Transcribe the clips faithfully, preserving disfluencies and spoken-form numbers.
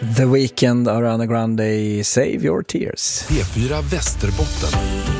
The Weeknd, Ariana Grande, Save Your Tears. P fyra Västerbotten.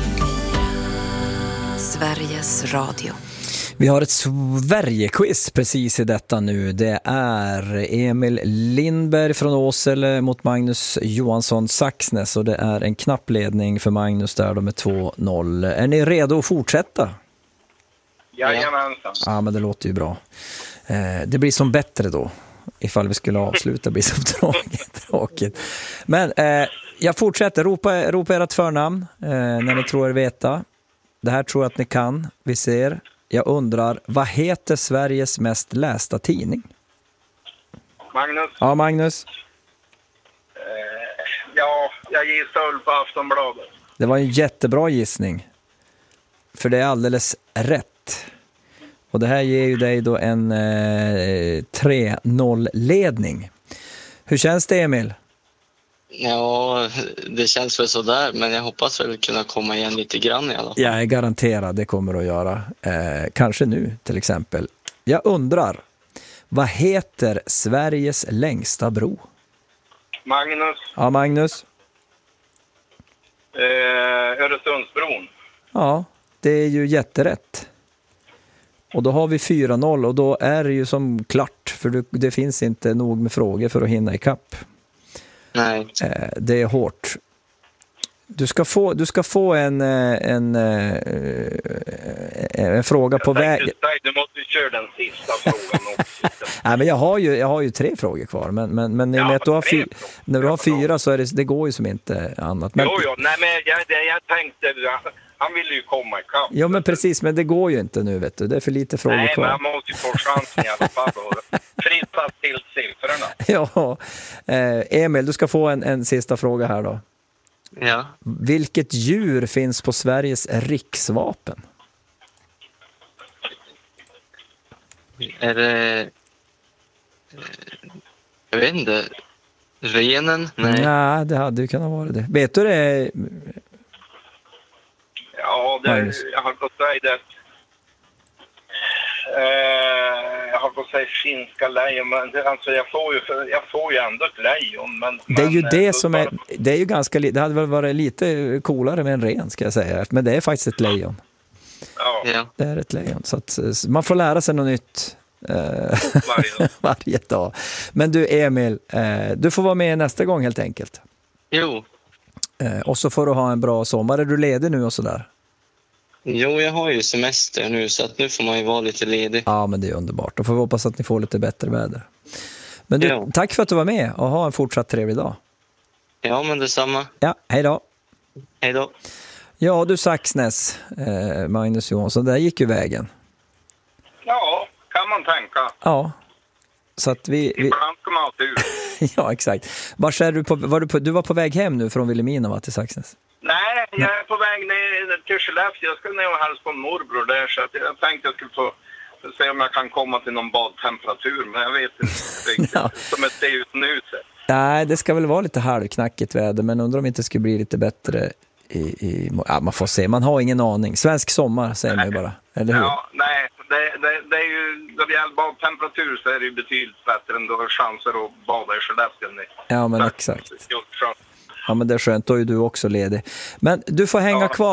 Sveriges Radio. Vi har ett Sverige-quiz precis i detta nu. Det är Emil Lindberg från Åsele mot Magnus Johansson Saxnäs. Och det är en knapp ledning för Magnus där då med två noll. Är ni redo att fortsätta? Jajamensan. Ja, men det låter ju bra. Eh, det blir som bättre då. Ifall vi skulle avsluta blir som tråkigt. tråkigt. Men eh, jag fortsätter. Ropa, ropa ert förnamn eh, när ni tror er veta. Det här tror jag att ni kan. Vi ser. Jag undrar, vad heter Sveriges mest lästa tidning? Magnus? Ja, Magnus. Eh, ja, jag gissar på Aftonbladet. Det var en jättebra gissning. För det är alldeles rätt. Och det här ger ju dig då en eh, tre noll-ledning. Hur känns det, Emil? Ja, det känns väl sådär, men jag hoppas väl kunna komma igen lite grann i alla fall. Jag är garanterad det kommer att göra. Eh, kanske nu till exempel. Jag undrar, vad heter Sveriges längsta bro? Magnus? Ja, Magnus. Eh, Öresundsbron. Ja, det är ju jätterätt. Och då har vi fyra noll och då är det ju som klart. För det, det finns inte nog med frågor för att hinna i kapp. Nej. Eh, det är hårt. Du ska få, du ska få en, en, en, en fråga på väg. Du måste ju köra den sista frågan också. Nej, men jag har ju, jag har ju tre frågor kvar. Men, men, men ja, med att du har fy, när du har fyra så är det, det går ju som inte annat. Men, jo, jo. Nej, men jag, jag tänkte, han vill ju komma i kapp. Ja, men precis, men det går ju inte nu, vet du. Det är för lite frågor Nej, kvar. Nej, men han måste ju få chansen i alla fall. Frissa till siffrorna. Ja, eh, Emil, du ska få en, en sista fråga här då. Ja. Vilket djur finns på Sveriges riksvapen? Är det... Jag vet inte. Renen? Nej. Nej, det hade ju kunnat vara det. Vet du det? Ja, det, jag har fått säga det. Eh, jag har fått säga finska lejon, men det, alltså jag får ju jag får ju ändå ett lejon, men det är ju men, det som är det är ju ganska det hade väl varit lite coolare med en ren, ska jag säga, men det är faktiskt ett lejon. Ja. Ja. Det är ett lejon, så att man får lära sig något nytt eh, varje dag. varje dag. Men du, Emil, eh, du får vara med nästa gång helt enkelt. Jo. Eh, och så får du ha en bra sommar. Är du ledig nu och sådär? Jo, jag har ju semester nu, så att nu får man ju vara lite ledig. Ja, men det är underbart. Då får vi hoppas att ni får lite bättre väder. Men du, ja. Tack för att du var med och ha en fortsatt trevlig dag. Ja, men detsamma. Ja, hej då. Hej då. Ja, du Saxnäs, eh, Magnus Johansson, där gick ju vägen. Ja, kan man tänka. Ja. Så att vi, vi... Ibland ska man ha tur. Ja, exakt. Var är du på, var du, på, du var på väg hem nu från Vilhelmina, va, till Saxnäs? Nej, jag är på väg ner till Skellefteå. Jag ska ner och hälsa på morbror där, så att jag tänkte jag skulle få se om jag kan komma till någon badtemperatur, men jag vet inte riktigt Ja. som det ser ut nu. Så. Nej, det ska väl vara lite halvknackigt väder, men undrar om det inte skulle bli lite bättre i, i ja, man får se, man har ingen aning. Svensk sommar säger man ju bara, eller hur? Ja, nej, det, det, det är ju, då det gäller badtemperatur så är det ju betydligt bättre än då har chanser att bada i Skellefteå. Ja, men exakt. Ja, men det är skönt, då är du också ledig. Men du får hänga Ja. kvar.